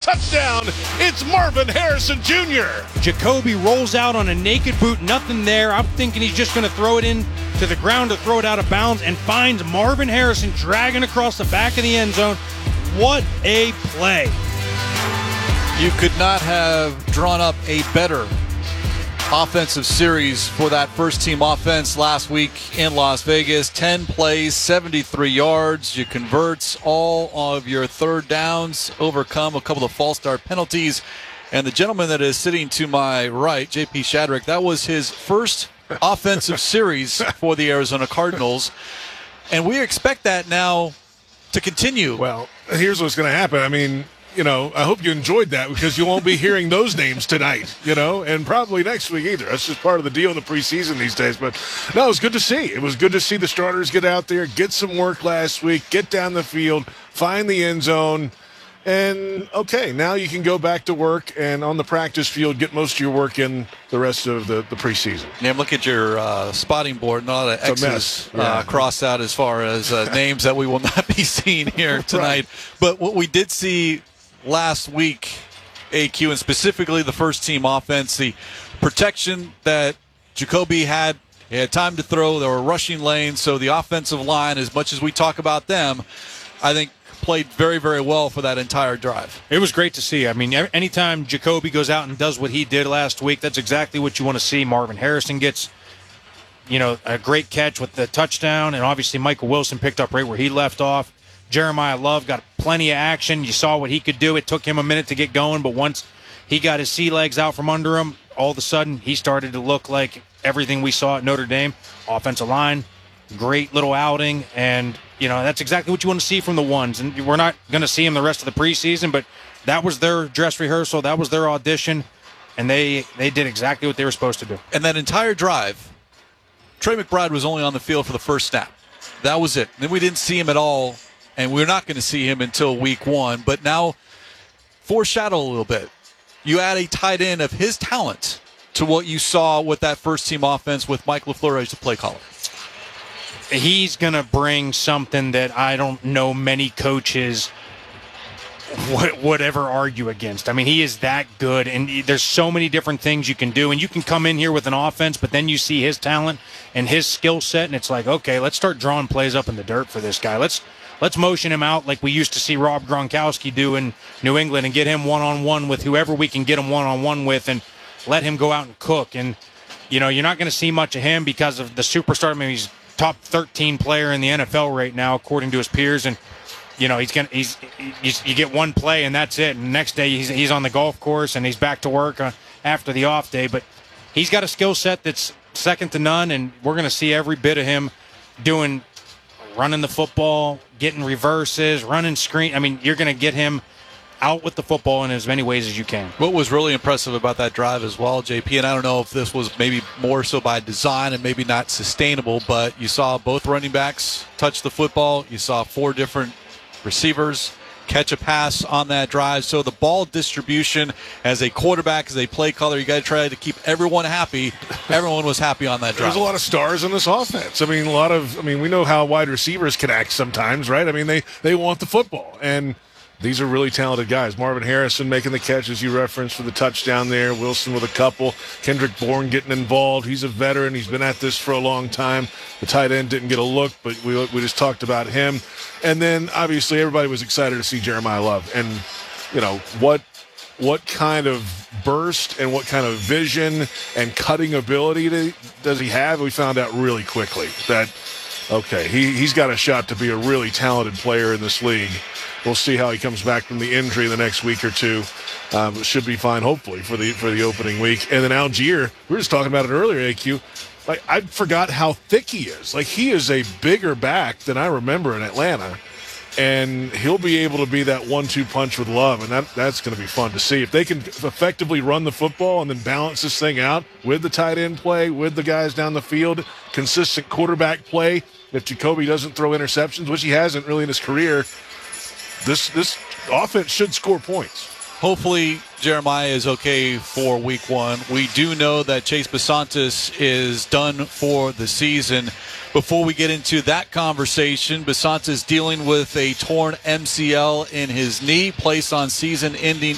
touchdown. It's Marvin Harrison Jr. Jacoby rolls out on a naked boot, nothing there. I'm thinking he's just going to throw it in to the ground to throw it out of bounds, and finds Marvin Harrison dragging across the back of the end zone. What a play. You could not have drawn up a better offensive series for that first-team offense last week in Las Vegas. 10 plays, 73 yards. You convert all of your third downs, overcome a couple of false start penalties. And the gentleman that is sitting to my right, J.P. Shadrick, that was his first offensive series for the Arizona Cardinals. And we expect that now to continue. Well, here's what's going to happen. I mean, I hope you enjoyed that, because you won't be hearing those names tonight, and probably next week either. That's just part of the deal in the preseason these days. But, no, it was good to see. It was good to see the starters get out there, get some work last week, get down the field, find the end zone. And, okay, now you can go back to work and on the practice field get most of your work in the rest of the preseason. Yeah, look at your spotting board. Not a lot of X's crossed out as far as names that we will not be seeing here tonight. Right. But what we did see last week, AQ, and specifically the first-team offense, the protection that Jacoby had. He had time to throw. There were rushing lanes. So the offensive line, as much as we talk about them, I think played very, very well for that entire drive. It was great to see. I mean, anytime Jacoby goes out and does what he did last week, that's exactly what you want to see. Marvin Harrison gets, a great catch with the touchdown, and obviously Michael Wilson picked up right where he left off. Jeremiah Love got plenty of action. You saw what he could do. It took him a minute to get going, but once he got his sea legs out from under him, all of a sudden he started to look like everything we saw at Notre Dame. Offensive line, great little outing, and that's exactly what you want to see from the ones. And we're not going to see them the rest of the preseason, but that was their dress rehearsal. That was their audition, and they did exactly what they were supposed to do. And that entire drive, Trey McBride was only on the field for the first snap. That was it. Then we didn't see him at all, and we're not going to see him until week 1. But now, foreshadow a little bit. You add a tight end of his talent to what you saw with that first-team offense with Mike LaFleur as the play caller. He's going to bring something that I don't know many coaches would ever argue against. I mean, he is that good, and there's so many different things you can do. And you can come in here with an offense, but then you see his talent and his skill set, and it's like, okay, let's start drawing plays up in the dirt for this guy. Let's motion him out like we used to see Rob Gronkowski do in New England and get him one-on-one with whoever we can get him one-on-one with and let him go out and cook. And, you're not going to see much of him because of the superstar. I mean, he's top 13 player in the NFL right now, according to his peers. And, you get one play and that's it. And the next day he's on the golf course and he's back to work after the off day. But he's got a skill set that's second to none, and we're going to see every bit of him running the football, getting reverses, running screen. I mean, you're going to get him out with the football in as many ways as you can. What was really impressive about that drive as well, JP, and I don't know if this was maybe more so by design and maybe not sustainable, but you saw both running backs touch the football. You saw 4 different receivers catch a pass on that drive. So the ball distribution as a quarterback, as a play caller, you got to try to keep everyone happy. Everyone was happy on that drive. There's a lot of stars in this offense. I mean, we know how wide receivers can act sometimes, right? I mean, they want the football, and these are really talented guys. Marvin Harrison making the catch, as you referenced, for the touchdown there. Wilson with a couple. Kendrick Bourne getting involved. He's a veteran. He's been at this for a long time. The tight end didn't get a look, but we just talked about him. And then, obviously, everybody was excited to see Jeremiah Love. And, what kind of burst and what kind of vision and cutting ability does he have? We found out really quickly that, okay, he's got a shot to be a really talented player in this league. We'll see how he comes back from the injury the next week or two. It should be fine, hopefully, for the opening week. And then Algier, we were just talking about it earlier, AQ. Like, I forgot how thick he is. Like, he is a bigger back than I remember in Atlanta. And he'll be able to be that 1-2 punch with Love, and that's going to be fun to see. If they can effectively run the football and then balance this thing out with the tight end play, with the guys down the field, consistent quarterback play, if Jacoby doesn't throw interceptions, which he hasn't really in his career, this offense should score points. Hopefully Jeremiah is okay for week 1. We do know that Chase Bisontis is done for the season. Before we get into that conversation, Bisontis dealing with a torn MCL in his knee, placed on season-ending